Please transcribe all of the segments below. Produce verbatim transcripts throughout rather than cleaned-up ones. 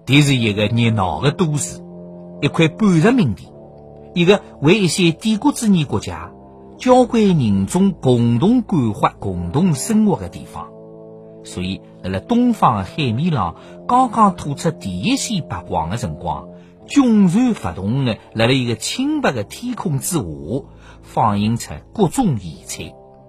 这是一个热闹的都市，一块半殖民地，一个为一些帝国主义国家交关人种共同感发、共同生活的地方。所以在了东方的海面上刚刚吐出第一线白光的辰光，迥然发动的在了一个清白的天空之下，放映出各种异彩。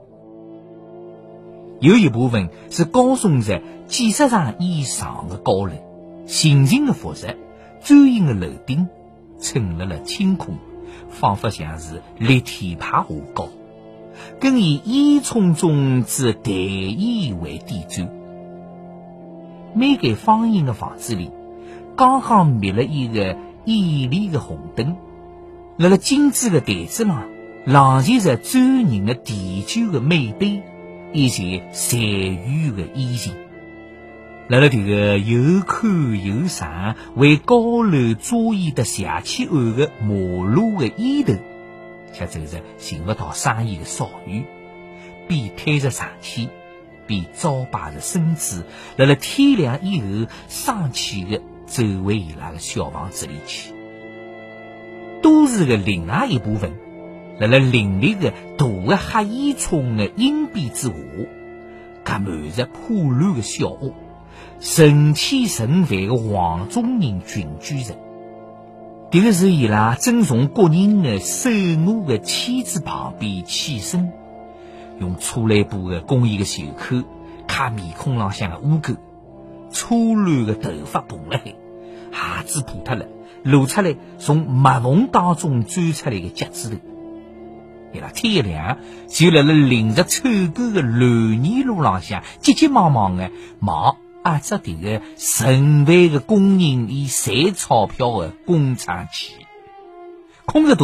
有一部分是高耸着几十丈以上的高楼，形形的复杂专营的楼顶衬了了青空，仿佛像是立天派下高，更以烟囱中之淡烟为点缀。每间方形的房子里刚刚灭了一个艳丽的红灯，在了精致的台子上廊前着专人的提酒的美杯以及散语的衣裳。在了这个又宽又长为高楼遮掩的下起岸的马路的一头，却走着寻不到生意的少女，边推着上去边招摆着身子，在了天亮以后生气的走回伊拉的小房子里去。都市的另外一部分，在了林立的大的黑烟囱的荫边之下，夹满着破烂的小屋，成千成万的黄种人群居着。这个是伊拉正从各人的手握的签子旁边起身，用粗来布的工艺的袖口卡面孔浪向的污垢，粗乱的头发蓬了海，鞋子破脱了，露出来从马缝当中钻出来的脚趾头。伊拉天一亮就辣辣淋着臭狗的烂泥路浪向急急忙忙的往阿只迭个成万的工人以赚钞票的工厂去。空着